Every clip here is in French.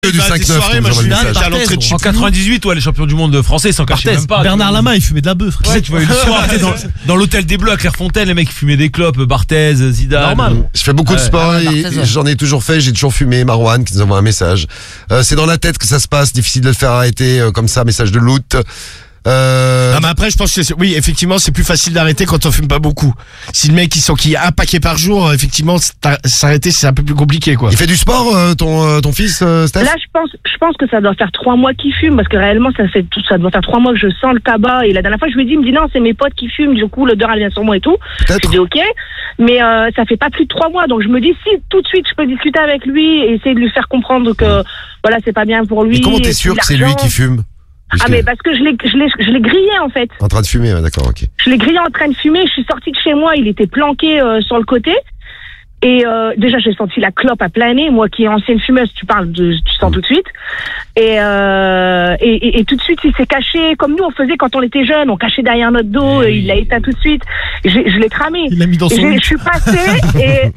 Du 5-9, moi je suis à l'entrée de En 98, les champions du monde français s'en cachaient même pas. Bernard Lama, il fumait de la bœuf. Ouais, tu vois, le soir, dans l'hôtel des Bleus à Clairefontaine, les mecs ils fumaient des clopes, Barthez, Zidane. Normal. Je fais beaucoup de sport et j'en ai toujours fait, j'ai toujours fumé. Marwan qui nous envoie un message. C'est dans la tête que ça se passe, difficile de le faire arrêter comme ça, message de loot. Non mais après je pense que oui effectivement c'est plus facile d'arrêter quand on fume pas beaucoup. Si le mec qui a un paquet par jour, effectivement s'arrêter c'est un peu plus compliqué quoi. Il fait du sport ton fils Steph? Là je pense que ça doit faire 3 mois qu'il fume parce que réellement ça doit faire 3 mois que je sens le tabac et la dernière fois je lui ai dit, il me dit non c'est mes potes qui fument, du coup l'odeur elle vient sur moi et tout. Je dis ok, mais ça fait pas plus de 3 mois donc je me dis si tout de suite je peux discuter avec lui et essayer de lui faire comprendre que voilà c'est pas bien pour lui. Et comment t'es sûr que c'est lui qui fume? Mais parce que je l'ai grillé en fait. En train de fumer, d'accord, ok. Je l'ai grillé en train de fumer, je suis sortie de chez moi, il était planqué sur le côté. Et déjà j'ai senti la clope à plein nez, moi qui est ancienne fumeuse, tu sens tout de suite. Et tout de suite il s'est caché, comme nous on faisait quand on était jeunes, on cachait derrière notre dos, et il l'a éteint tout de suite. Je l'ai cramé. Il l'a mis dans son lit. Je suis passée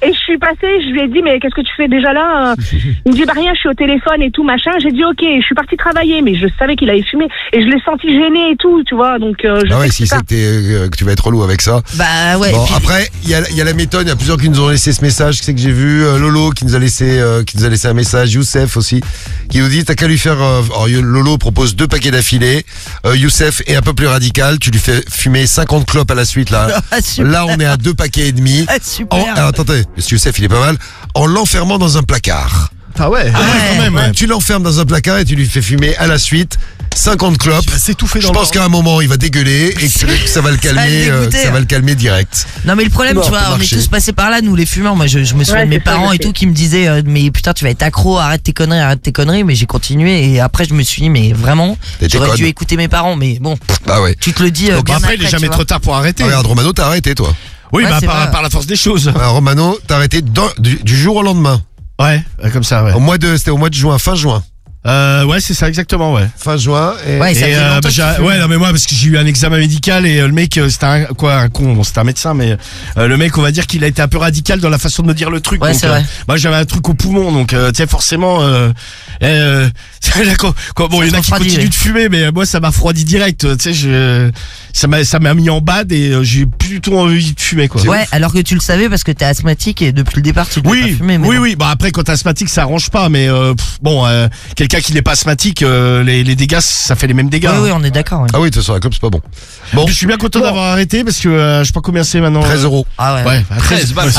je lui ai dit mais qu'est-ce que tu fais déjà là? Il me dit bah rien, je suis au téléphone et tout machin. J'ai dit ok, je suis partie travailler, mais je savais qu'il avait fumé et je l'ai senti gêné et tout, tu vois. Donc si c'est que tu vas être relou avec ça. Bah ouais. Bon après il y a la méthode, il y a plusieurs qui nous ont laissé ce message, c'est que j'ai vu Lolo qui nous a laissé un message, Youssef aussi qui nous dit t'as qu'à lui faire Lolo propose 2 paquets d'affilée, Youssef est un peu plus radical, tu lui fais fumer 50 clopes à la suite là. Là on est à 2 paquets et demi. Super. Attendez, monsieur Youssef il est pas mal, en l'enfermant dans un placard. Ah ouais, quand même. Ouais. Tu l'enfermes dans un placard et tu lui fais fumer à la suite 50 clopes. Je pense qu'à un moment il va dégueuler et que ça va le calmer, ça va le calmer direct. Non mais le problème tu vois, on est tous passés par là nous les fumeurs. Moi je me souviens de mes parents et tout qui me disaient mais putain tu vas être accro, arrête tes conneries, mais j'ai continué et après je me suis dit mais vraiment j'aurais dû écouter mes parents mais bon. Ah ouais. Tu te le dis bien après il est jamais trop tard pour arrêter. Regarde Romano t'as arrêté toi. Oui par la force des choses. Romano t'as arrêté du jour au lendemain. Ouais, comme ça, ouais. C'était au mois de juin, fin juin. Ouais, c'est ça, exactement, ouais. Fin juin. Ouais, ça fait longtemps non, mais moi, parce que j'ai eu un examen médical et le mec, c'était un con, bon, c'était un médecin, mais le mec, on va dire qu'il a été un peu radical dans la façon de me dire le truc. Ouais, donc, c'est vrai. Moi, j'avais un truc au poumon, donc, tu sais, forcément, bon, il y en a qui continuent de fumer, mais moi, ça m'a refroidi direct, tu sais, ça m'a mis en bad et j'ai plus du tout envie de fumer, quoi. Ouais, alors que tu le savais parce que t'es asthmatique et depuis le départ, tu devais pas fumer. Oui, bah après, quand t'es asthmatique, ça arrange pas, mais quelqu'un qui n'est pas asthmatique, les dégâts, ça fait les mêmes dégâts. Oui, on est d'accord. Ouais. Ah oui, de toute façon, la clope, c'est pas bon. Bon. Je suis bien content d'avoir arrêté parce que je sais pas combien c'est maintenant. 13 €. Ah ouais. Ouais, 13 balles.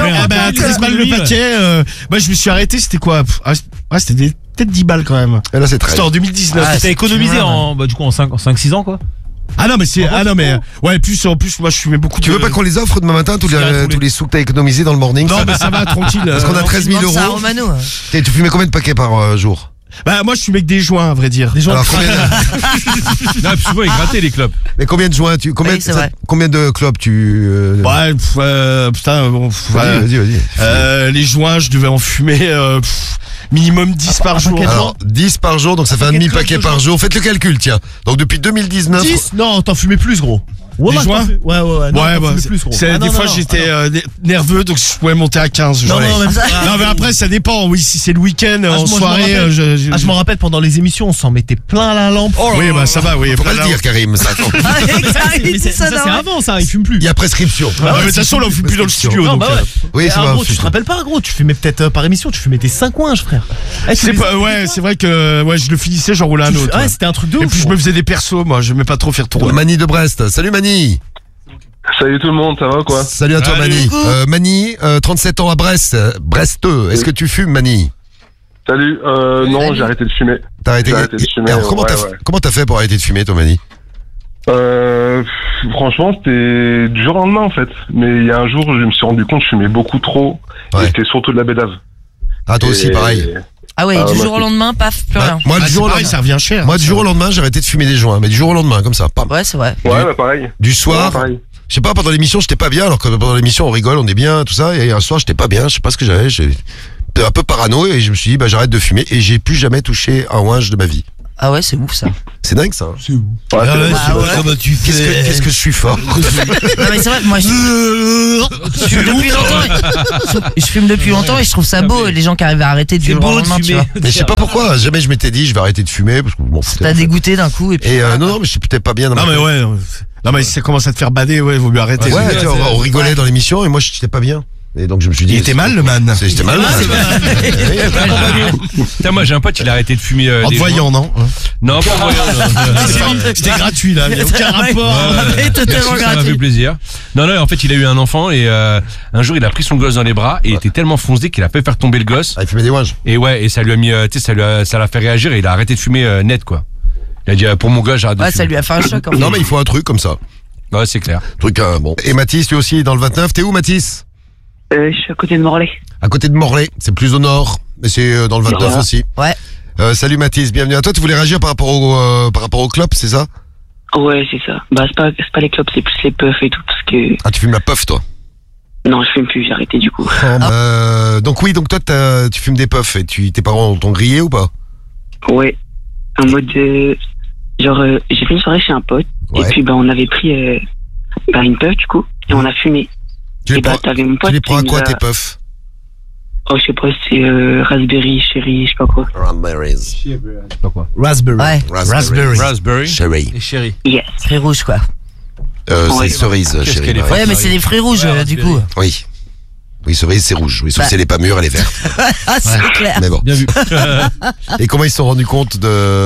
13 balles le paquet. Moi, je me suis arrêté, c'était quoi? C'était peut-être 10 balles quand même. Et là, c'est 13. C'était en 2019. T'as économisé en 5-6 ans quoi. Ouais, en plus, moi, je fumais beaucoup. Tu veux pas qu'on les offre demain matin, tous les sous que t'as économisés dans le morning? Non, mais ça va, tranquille. Parce qu'on a 13 000 Ça, €. Romano. Tu fumais combien de paquets par jour? Bah, moi, je fumais que des joints, à vrai dire. Des joints. Alors, Non, souvent ils grattaient les clopes. Mais combien de joints combien de clopes tu putain, bon. Vas-y. Les joints, je devais en fumer minimum 10 par jour. Alors, 10 par jour, donc ça fait un demi-paquet par jour. Faites le calcul, tiens. Donc depuis 2019. 10 Non, t'en fumais plus, gros. Les joints Ouais. Des fois j'étais nerveux donc je pouvais monter à 15. Non, mais après ça dépend. Oui, si c'est le week-end en soirée. Je m'en rappelle pendant les émissions, on s'en mettait plein la lampe. Oui, bah ça va, oui. Faut pas le dire, Karim. Ça, ça c'est avant, ça, il fume plus. il y a prescription. Mais de toute façon, là on fume plus dans le studio. Non, donc, bah ouais. Oui, ça va. Gros, tu te rappelles pas, gros, tu fumais peut-être par émission, tu fumais tes 5 ouinges, frère. c'est vrai que je le finissais, j'en roulais un autre. Ouais, c'était un truc de ouf. Et puis je me faisais des persos, moi, je n'aimais pas trop faire tourner. Mani de Brest. Salut Mani. Salut tout le monde, ça va quoi? Salut à toi Mani. Mani, 37 ans à Brest. Bresteux. Est-ce que tu fumes Mani? Salut, non, j'ai arrêté de fumer. T'as arrêté de fumer. Alors, comment t'as fait pour arrêter de fumer toi Mani? Franchement, c'était du jour au lendemain en fait. Mais il y a un jour, je me suis rendu compte que je fumais beaucoup trop. Ouais. Et c'était surtout de la bédave. Ah toi aussi pareil. Ah ouais, du jour au lendemain, paf, plus rien. Moi du jour au lendemain, ça revient cher. Moi du jour au lendemain, j'ai arrêté de fumer des joints, mais du jour au lendemain comme ça. Ouais, c'est vrai. Ouais, bah pareil. Du soir. Ouais, pareil. Je sais pas, pendant l'émission, j'étais pas bien, alors que pendant l'émission, on rigole, on est bien, tout ça. Et un soir, j'étais pas bien, je sais pas ce que j'avais. J'étais un peu parano et je me suis dit, j'arrête de fumer et j'ai plus jamais touché un ouinge de ma vie. Ah ouais, c'est ouf ça. C'est dingue ça. C'est où? Ouais, Comment tu fais? Qu'est-ce que je suis fort. Non mais c'est vrai, moi je fume depuis longtemps et je trouve ça beau, les gens qui arrivent à arrêter de fumer. Mais je sais pas pourquoi, jamais je m'étais dit je vais arrêter de fumer parce que bon, t'as dégoûté d'un coup et puis. Et non, mais je suis peut-être pas bien dans Non mais ouais. Non mais si ça commence à te faire bader, ouais, vaut mieux arrêter. Ouais, on rigolait dans l'émission et moi j'étais pas bien. Et donc je me suis dit. Il était mal le man. J'étais mal. Putain, moi j'ai un pote, il a arrêté de fumer. En te voyant, non? Non, pas en voyant. C'était gratuit là, il y a aucun rapport. Totalement gratuit. Ça m'a fait plaisir. Non, en fait, il a eu un enfant et un jour il a pris son gosse dans les bras et il était tellement foncé qu'il a fait faire tomber le gosse. Ah, il fumait des ouinges. Et ouais, et ça lui a mis, tu sais, ça l'a fait réagir et il a arrêté de fumer net quoi. Il a dit pour mon gosse j'arrête de fumer. Ouais, ça lui a fait un choc. Non mais il faut un truc comme ça. Ouais, c'est clair. Truc bon. Et Mathis, lui aussi, dans le 29. T'es où, Mathis? Je suis à côté de Morlaix. À côté de Morlaix. C'est plus au nord, mais c'est dans le 29 aussi. Ouais. Salut Mathis, bienvenue à toi. Tu voulais réagir par rapport au club, c'est ça? Ouais, c'est ça. Bah, c'est pas les clubs, c'est plus les puffs et tout, parce que... Ah, tu fumes la puff, toi? Non, je fume plus, j'ai arrêté du coup. Donc oui, donc toi, tu fumes des puffs et tes parents t'ont grillé ou pas? Ouais. En mode, genre, j'ai fait une soirée chez un pote, et puis bah, on avait pris une puff du coup, et on a fumé. Tu les prends à quoi tes puffs? Oh, je sais pas, c'est raspberry, cherry, je sais pas quoi. Raspberries. Je sais pas quoi. Raspberry. Ouais. Raspberry. Cherry. Et chéri. Yes. Fruits rouges quoi. C'est cerise, chérie. Ouais, mais c'est des fruits rouges du coup. Oui. Oui, cerise, c'est rouge. Oui, sauf que c'est les pas mûres, elle est verte. Ah, c'est clair. Mais bon. Bien vu. Et comment ils se sont rendus compte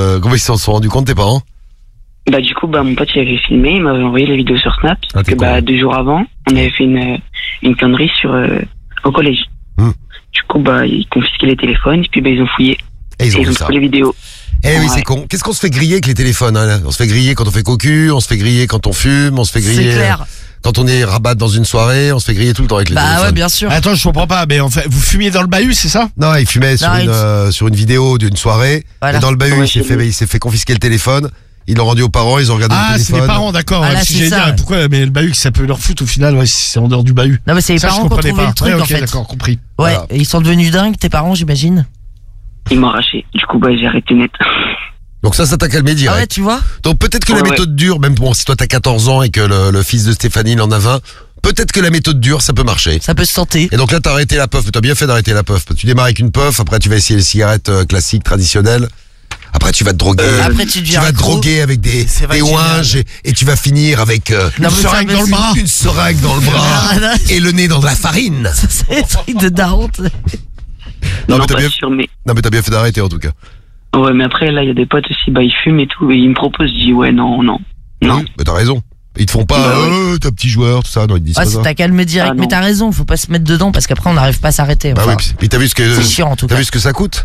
tes parents? Bah, du coup, bah, mon pote, il avait filmé, il m'avait envoyé la vidéo sur Snap. Parce que, bah, 2 jours avant, on avait fait une connerie au collège. Du coup, bah, ils confisquaient les téléphones, et puis, bah, ils ont fouillé. Et ils ont trouvé les vidéos. Eh oui, c'est con. Qu'est-ce qu'on se fait griller avec les téléphones, hein, là? On se fait griller quand on fait cocu, on se fait griller quand on fume, on se fait griller. C'est clair. Quand on est rabat dans une soirée, on se fait griller tout le temps avec les téléphones. Bah ouais, bien sûr. Attends, je comprends pas, mais en fait, vous fumiez dans le bahut, c'est ça? Non, il fumait sur une vidéo d'une soirée. Voilà. Et dans le bahut, il s'est fait confisquer le téléphone. Ils l'ont rendu aux parents, ils ont regardé le téléphone. Ah, c'est les parents, d'accord. Ah, là, Si j'allais dire, pourquoi, mais le bahut, ça peut leur foutre au final, ouais, c'est en dehors du bahut. Non, mais c'est les parents qui ont trouvé le truc, en fait. D'accord, compris. Ouais, Voilà. et ils sont devenus dingues, tes parents, j'imagine. Ils m'ont arraché. Du coup, bah, j'ai arrêté net. Donc ça t'a calmé direct. Ah ouais, tu vois? Donc peut-être que la méthode dure, même bon, si toi t'as 14 ans et que le fils de Stéphanie il en a 20, peut-être que la méthode dure, ça peut marcher. Ça peut se tenter. Et donc là, t'as arrêté la puff. Mais t'as bien fait d'arrêter la puff. Tu démarres avec une puff, après tu vas essayer les cigarettes classiques, traditionnelles. Après, tu vas te droguer. Après, tu vas te droguer avec des ouinges et tu vas finir avec une seringue dans le bras. Une seringue dans le bras et le nez dans de la farine. Ça, c'est un truc de daron. Non, mais mais t'as bien fait d'arrêter en tout cas. Ouais, mais après, là, il y a des potes aussi, bah, ils fument et tout, et ils me proposent, je dis, ouais, non. Oui, mais t'as raison. Ils te font pas, t'as petit joueur, tout ça, non, ils te disent pas ça. T'as calmé direct, mais t'as raison, faut pas se mettre dedans parce qu'après on n'arrive pas à s'arrêter. Bah oui, puis t'as vu ce que, c'est chiant en tout cas. T'as vu ce que ça coûte?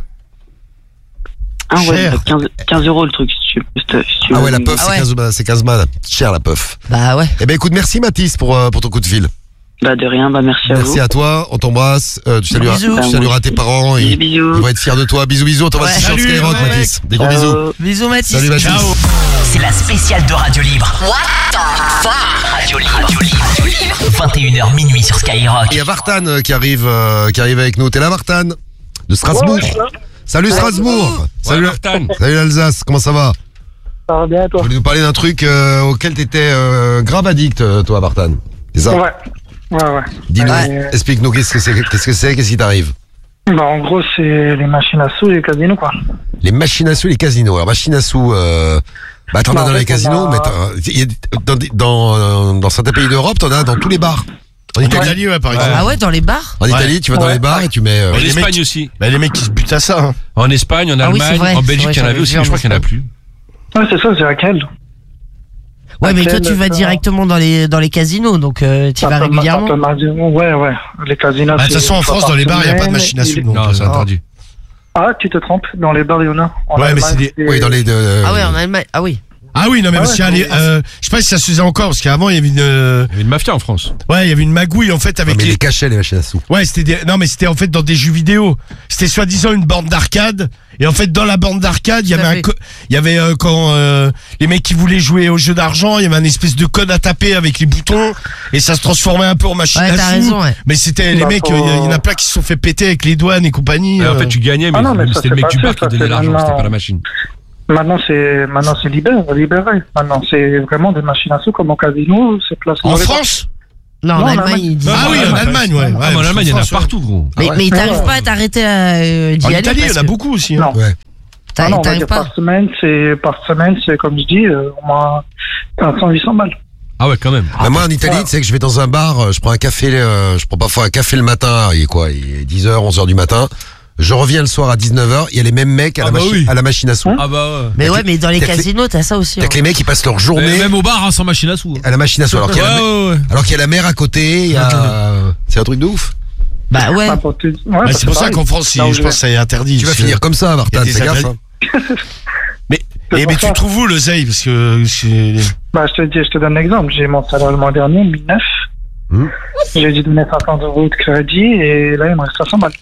Ah ouais, 15 euros le truc, si tu veux. Ah ouais, la puff, c'est 15 balles. Cher la puff. Bah ouais. Eh ben écoute, merci Mathis pour ton coup de fil. Bah de rien, bah merci à vous. Merci à toi, on t'embrasse. Tu salueras tes parents. Ils vont être fiers de toi. Bisous, on t'embrasse sur Skyrock, Mathis. Des gros bisous. Bisous Mathis. Salut Mathis. Ciao. C'est la spéciale de Radio Libre. What the fuck? Radio Libre. 21h minuit sur Skyrock. Il y a Vartan qui arrive avec nous. T'es là Vartan? De Strasbourg. Salut Strasbourg. Salut l'Alsace, comment ça va? Ça va bien toi? Tu voulais nous parler d'un truc auquel t'étais grave addict, toi Vartan. C'est ça? Ouais. Dis-nous, explique-nous qu'est-ce qui t'arrive? Bah en gros c'est les machines à sous et les casinos quoi. Les machines à sous et les casinos. Alors machines à sous, t'en as dans les casinos, mais dans certains pays d'Europe, t'en as dans tous les bars. En Italie, par exemple. Ah ouais, dans les bars? En Italie, tu vas dans les bars et tu mets... En Espagne aussi. Bah les mecs qui se butent à ça. En Espagne, en Allemagne, en Belgique, il y en avait aussi, mais je crois qu'il n'y en a plus. Ouais, c'est ça, c'est laquelle? Ouais, mais toi tu vas directement dans les casinos, donc tu vas régulièrement. Ouais, les casinos. De toute façon, en France, dans les bars, il n'y a pas de machine à sous. Non, c'est interdit. Ah, tu te trompes, dans les bars, il y en a. Ouais, mais c'est des... Oui, dans les... Ah ouais, en Allemagne, ah oui. Ah oui, non mais parce qu'il y a je sais pas si ça se faisait encore parce qu'avant il y avait une mafia en France. Ouais, il y avait une magouille en fait avec les cachets, les machines à sous. Ouais, non mais c'était en fait dans des jeux vidéo. C'était soi-disant une borne d'arcade et en fait dans la borne d'arcade, il y avait quand les mecs qui voulaient jouer au jeu d'argent, il y avait un espèce de code à taper avec les boutons et ça se transformait un peu en machine à sous. Raison, ouais. Mais c'était les mecs, il y en a plein qui se sont fait péter avec les douanes et compagnie. En fait, tu gagnais mais c'était le mec du bar qui donnait l'argent, c'était pas la machine. Maintenant, c'est libéré. Maintenant, c'est vraiment des machines à sous comme au casino. C'est placé En France? Non, en Allemagne, ils disent. Ah oui, en Allemagne, ouais. Ah, mais en Allemagne, il y en a partout, gros. Mais t'arrives pas à t'arrêter d'y En aller. Italie, il y en a beaucoup aussi. Non. Ouais. Non, on va T'arrives dire pas. par semaine, c'est comme je dis, au moins 500-800 balles. Ah ouais, quand même. Bah, moi en Italie, tu sais que je vais dans un bar, je prends un café, je prends parfois un café le matin, il est 10h, 11h du matin. Je reviens le soir à 19h, il y a les mêmes mecs à la machine à sous. Ah bah ouais. Mais ouais, mais dans les casinos, t'as ça aussi. T'as que les mecs qui passent leur journée Même au bar, hein, sans machine à sous. à la machine à sous. Alors qu'il y a la mer à côté, il y a... C'est un truc de ouf. Bah ouais. C'est pour ça qu'en France, je pense que ça est interdit. Tu vas finir comme ça, Martin, fais gaffe. Mais tu trouves où le Zey? Parce que Bah, je te donne un exemple. J'ai mon salaire le mois dernier, 1009. J'ai dû donner 50 € de crédit et là, il me reste 500 balles.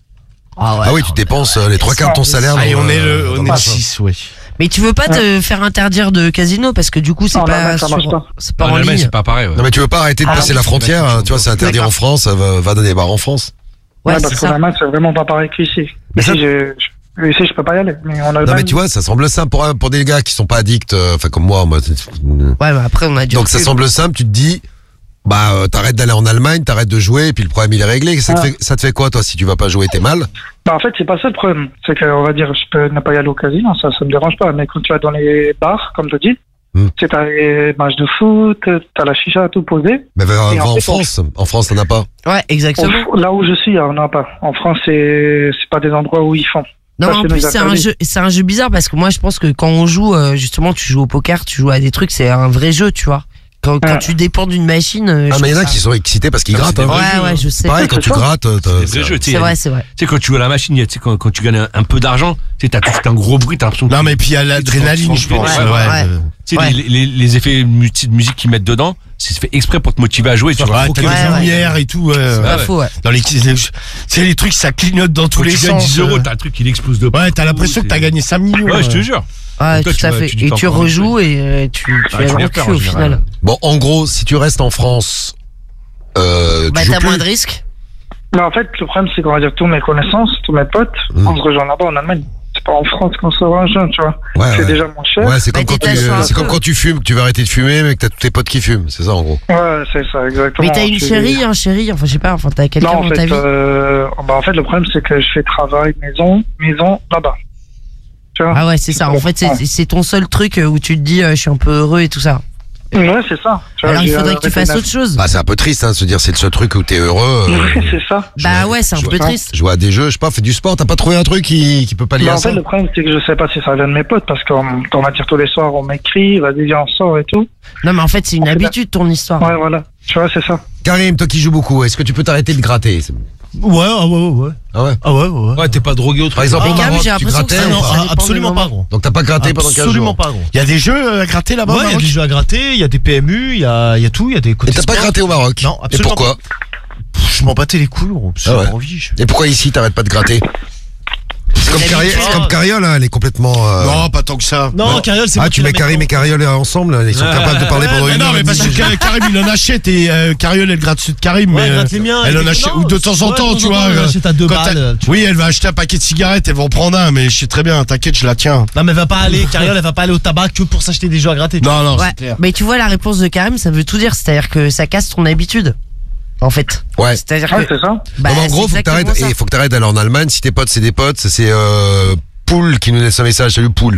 Ah oui, tu dépenses les 3/4 de ton salaire. Allez, on est le 6, oui. Mais tu veux pas te faire interdire de casino parce que du coup, c'est pas en ligne. C'est pas pareil. Non, mais tu veux pas arrêter de passer la frontière, hein, tu vois, c'est interdit en France, va dans des bars en France. Ouais, parce qu'en Allemagne, c'est vraiment pas pareil qu'ici. Ici, je peux pas y aller. Mais en Allemagne... Non, mais tu vois, ça semble simple pour des gars qui sont pas addicts, enfin comme moi. Ouais, mais après, on a dû. Donc ça semble simple, tu te dis, t'arrêtes d'aller en Allemagne, t'arrêtes de jouer, et puis le problème il est réglé. Ça te fait quoi, toi, si tu vas pas jouer, t'es mal? Bah, en fait, c'est pas ça le problème. C'est qu'on va dire, je peux ne pas y aller au casino, ça me dérange pas. Mais quand tu vas dans les bars, comme tu dis, c'est t'as les matchs de foot, t'as la chicha tout posé. Mais va en France. En France, t'en as pas. Ouais, exactement. Là où je suis, on n'en a pas. En France, c'est pas des endroits où ils font. Non, en plus, c'est un jeu bizarre parce que moi, je pense que quand on joue, justement, tu joues au poker, tu joues à des trucs, c'est un vrai jeu, tu vois. Quand tu dépends d'une machine. Mais il y en a qui sont excités parce qu'ils grattent. Ouais, je sais. Pareil, quand tu grattes, c'est vrai. Tu sais, quand tu joues à la machine, tu sais, quand tu gagnes un peu d'argent, tu sais, t'as tout un gros bruit, t'as l'impression que. Non, mais puis il y a l'adrénaline, je pense. Tu sais, les effets de musique qu'ils mettent dedans, c'est fait exprès pour te motiver à jouer, tu vois. T'as les lumières et tout, c'est pas faux, ouais. Dans les trucs, ça clignote dans tous les sens. Quand tu gagnes 10 €, t'as un truc qui explose de Ouais, t'as l'impression que t'as gagné 5 millions. Ouais, je te jure. Ouais, tout à fait. Et tu rejoues et tu as le cul au final. Bon, en gros, si tu restes en France, t'as moins de risques. En fait, le problème, c'est qu'on va dire tous mes connaissances, tous mes potes, on se rejoint là-bas en Allemagne. C'est pas en France qu'on se rejoint, tu vois. C'est déjà moins cher. Ouais, c'est comme quand tu fumes, que tu vas arrêter de fumer, mais que t'as tous tes potes qui fument. C'est ça, en gros. Ouais, c'est ça, exactement. Mais t'as une chérie, un chéri, enfin, je sais pas, t'as quelqu'un dans ta vie. En fait, le problème, c'est que je fais travail, maison, là-bas. Tu vois. Ah ouais, c'est ça. En fait, c'est ton seul truc où tu te dis, je suis un peu heureux et tout ça. Ouais, c'est ça. Alors il faudrait que tu fasses autre chose. C'est un peu triste, de se dire c'est le seul truc où t'es heureux. C'est ça. Bah ouais, c'est un peu triste. Jouer à des jeux, je sais pas, fais du sport, t'as pas trouvé un truc qui peut pas lier à ça? En fait, le problème, c'est que je sais pas si ça vient de mes potes, parce qu'on va dire tous les soirs, on m'écrit, vas-y, viens, on sort et tout. Non, mais en fait, c'est une habitude, ton histoire. Ouais, voilà. Tu vois, c'est ça. Karim, toi qui joues beaucoup, est-ce que tu peux t'arrêter de gratter? Ouais. Ah ouais? Ouais, t'es pas drogué au truc. Par exemple, au Maroc, tu grattais? Absolument pas, gros. Donc t'as pas gratté pendant 15 jours? Absolument pas, gros. Il y a des jeux à gratter là-bas? Ouais, il y a des jeux à gratter, il y a des PMU, il y a tout, il y a des côtés. Et t'as pas gratté au Maroc? Non, absolument. Et pourquoi? Je m'en battais les couilles, gros. J'ai pas envie. Et pourquoi ici t'arrêtes pas de gratter? C'est comme Cariole, hein, elle est complètement. Non, pas tant que ça. Non, Cariole, c'est. Tu mets Karim et Cariole ensemble, ils sont capables de parler pendant une heure. Non, mais parce que Karim il en achète et Cariole elle gratte ceux de Karim. Ouais, elle gratte les miens. Elle en achète ou de temps en temps, tu vois. Elle achète à 2 balles. Oui, elle va acheter un paquet de cigarettes, elle va en prendre un, mais je sais très bien, t'inquiète, je la tiens. Non, mais elle va pas aller, Cariole, elle va pas aller au tabac que pour s'acheter des jeux à gratter. Non, c'est clair. Mais tu vois, la réponse de Karim, ça veut tout dire, c'est-à-dire que ça casse ton habitude. En fait. Ouais. C'est-à-dire que. C'est ça. En gros, faut que t'arrêtes d'aller en Allemagne. Si tes potes, c'est des potes, c'est Poul qui nous laisse un message. Salut Poul.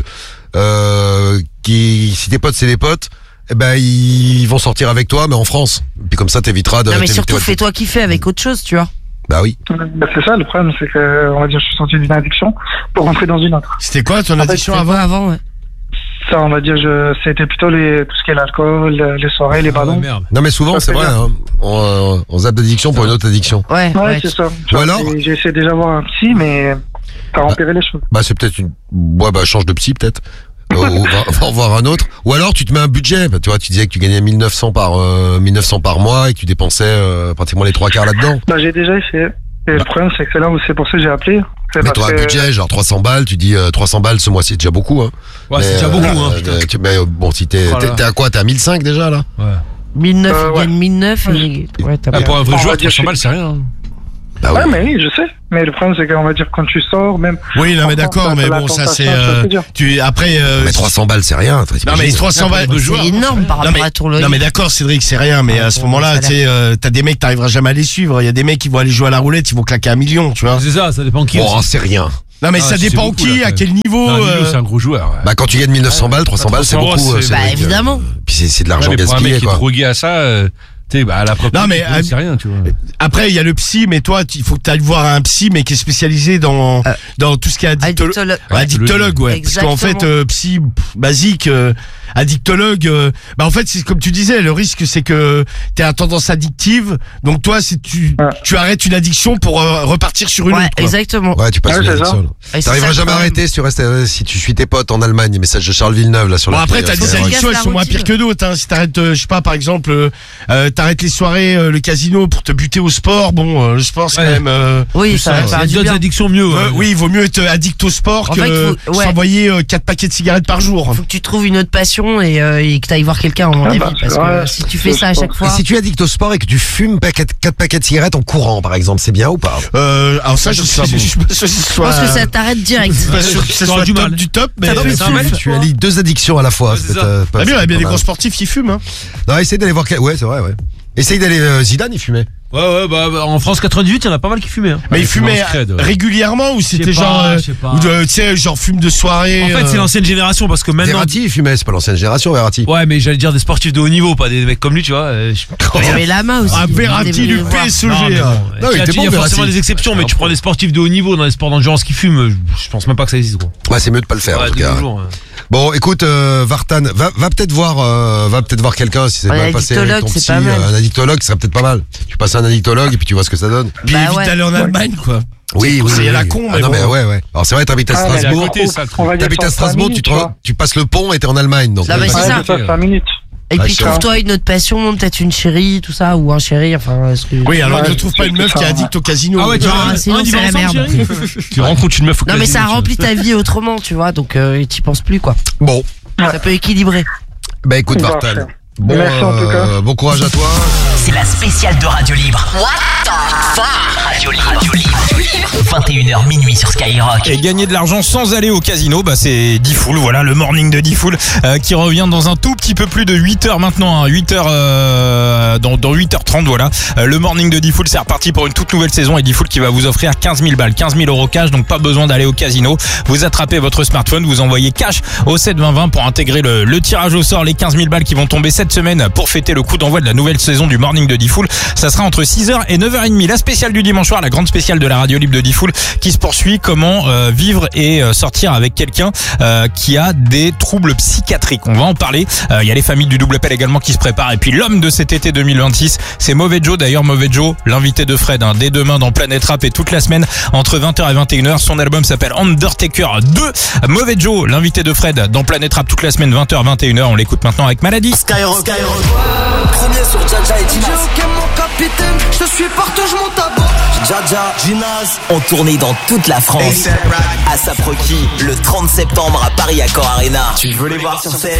Si tes potes, c'est des potes, ils vont sortir avec toi, mais en France. Puis comme ça, t'éviteras de. Non, mais surtout, fais-toi kiffer avec autre chose, tu vois. Bah oui. C'est ça, le problème, c'est que, on va dire, je suis sorti d'une addiction pour rentrer dans une autre. C'était quoi ton addiction avant, ouais. Ça, on va dire, c'était plutôt tout ce qui est l'alcool, les soirées, les ballons. Non, mais souvent, c'est vrai, hein. On zappe d'addiction pour une autre addiction. Ouais, c'est ça. Ou alors? J'ai essayé déjà voir un psy, mais ça a empiré les choses. C'est peut-être change de psy, peut-être. Ou va en voir un autre. Ou alors, tu te mets un budget. Tu vois, tu disais que tu gagnais 1900 par mois et que tu dépensais pratiquement les 3/4 là-dedans. J'ai déjà essayé. Et le problème, c'est que c'est pour ça que j'ai appelé. Mets-toi un budget, genre 300 balles, tu dis 300 balles ce mois-ci, c'est déjà beaucoup, hein. Ouais, c'est déjà beaucoup, hein. Mais bon, si t'es à quoi? T'es à 1005 déjà, là? Ouais. 1009, il gagne 1009 et... Ouais, pour un vrai joueur, 300 balles, c'est rien. Bah oui. Ouais, mais oui, je sais. Mais le problème, c'est qu'on va dire quand tu sors, même. Oui, non, mais d'accord, mais bon, ça c'est. Après. Mais 300 balles, c'est rien. Non, mais 300 balles de joueurs. C'est énorme par rapport à ton loyer. Non, mais d'accord, Cédric, c'est rien, mais à ce moment-là, tu sais, t'as des mecs, t'arriveras jamais à les suivre. Il y a des mecs qui vont aller jouer à la roulette, ils vont claquer 1 million, tu vois. C'est ça dépend qui. Oh, c'est rien. Non, mais ça dépend qui, à quel niveau. C'est un gros joueur. Bah, quand tu gagnes 1900 balles, 300 balles, c'est beaucoup. Bah, évidemment. Puis c'est de l'argent pour un gaspillé, mec qui est quoi. drogué à ça. Tu sais, à la propre. Non, mais c'est rien, tu vois. Après, il y a le psy, mais toi, il faut que tu ailles voir un psy, mais qui est spécialisé dans tout ce qui est addictologue, ouais. Exactement. Parce qu'en fait, psy basique, addictologue, bah en fait, c'est comme tu disais, le risque, c'est que tu as tendance addictive. Donc toi, si tu arrêtes une addiction pour repartir sur une autre. Quoi. Exactement. Ouais, tu passes une addiction. T'arriveras jamais à arrêter si tu restes, si tu suis tes potes en Allemagne. Message de Charles Villeneuve, là, sur bon, le. après, t'as des addictions, elles sont moins pires que d'autres, hein. Si t'arrêtes, je sais pas, par exemple, t'arrêtes les soirées, le casino pour te buter au sport, bon, le sport, c'est quand même, oui, ça va faire d'autres addictions mieux. Oui, il vaut mieux être addict au sport que s'envoyer 4 paquets de cigarettes par jour. Faut que tu trouves une autre passion et que t'ailles voir quelqu'un en avis, parce que si tu fais ça à chaque fois. Et si tu es addict au sport et que tu fumes 4 paquets de cigarettes en courant, par exemple, c'est bien ou pas? Alors ça, je pense que ça t'arrête direct. Ça soit du top du top, mais tu allies 2 addictions à la fois. Ah bien, il y a bien des grands sportifs qui fument, hein. Non, essaye d'aller voir. Ouais, c'est vrai, ouais. Essaye d'aller. Zidane, il fumait. Ouais, bah en France 98, il y en a pas mal qui fumaient. Hein. Mais il fumait régulièrement ou c'était genre, ou tu sais, genre fume de soirée. En fait, c'est l'ancienne génération parce que maintenant. Verratti, il fumait, c'est pas l'ancienne génération, Verratti. Ouais, mais j'allais dire des sportifs de haut niveau, pas des mecs comme lui, tu vois. Il y avait Lama aussi. Ah, Verratti, du PSG. Non, il y a forcément des exceptions, mais tu prends des sportifs de haut niveau dans les sports d'endurance qui fument, je pense même pas que ça existe, gros. Ouais, c'est mieux de pas le faire, en tout cas. Bon, écoute, Vartan, va peut-être voir quelqu'un si c'est mal passé avec ton psy. Un addictologue, ce serait peut-être pas mal. Tu passes un addictologue et puis tu vois ce que ça donne. Puis évite d'aller en Allemagne, quoi. Oui. C'est la con, mais non, mais ouais. Alors c'est vrai, t'habites à Strasbourg. T'habites à Strasbourg, tu passes le pont et t'es en Allemagne. Donc. C'est ça. 5 minutes. Et puis trouve-toi une autre passion, peut-être une chérie, tout ça, ou un chéri, enfin. Oui, alors ne trouve pas une meuf qui est addict au casino. Ah ouais, sinon c'est la merde. Tu rencontres une meuf au casino. Non, mais ça remplit ta vie autrement, tu vois, donc t'y penses plus, quoi. Bon. Ça peut équilibrer. Bah écoute, Vartan. Bon, merci en tout cas. Bon courage à toi. C'est la spéciale de Radio Libre. What the fuck? Radio Libre. 21h minuit sur Skyrock. Et gagner de l'argent sans aller au casino, bah c'est Diffoul, voilà le morning de Diffoul qui revient dans un tout petit peu plus de 8h maintenant, hein, 8h dans 8h30 voilà. Le morning de Diffoul, c'est reparti pour une toute nouvelle saison et Diffoul qui va vous offrir 15 000 balles, 15 000 euros cash, donc pas besoin d'aller au casino. Vous attrapez votre smartphone, vous envoyez cash au 72020 pour intégrer le tirage au sort, les 15 000 balles qui vont tomber cette semaine pour fêter le coup d'envoi de la nouvelle saison du morning de Diffoul. Ça sera entre 6h et 9h30. La spéciale du dimanche soir, la grande spéciale de la radio libre de Diffoul qui se poursuit. Comment vivre et sortir avec quelqu'un qui a des troubles psychiatriques. On va en parler. Il y a les familles du double appel également qui se préparent. Et puis l'homme de cet été 2026, c'est Mauvais Joe. D'ailleurs, Mauvais Joe, l'invité de Fred, hein, dès demain dans Planète Rap et toute la semaine entre 20h et 21h. Son album s'appelle Undertaker 2. Mauvais Joe, l'invité de Fred dans Planète Rap toute la semaine 20h, 21h. On l'écoute maintenant avec Maladie. Skyrock. Premier sur Jaja et Ginaz. Ok mon capitaine, je te suis partout, je monte à bord. Jaja, Ginaz, en tournée dans toute la France. ASAP Rocky, le 30 septembre à Paris Accor Arena. Tu veux les voir sur scène?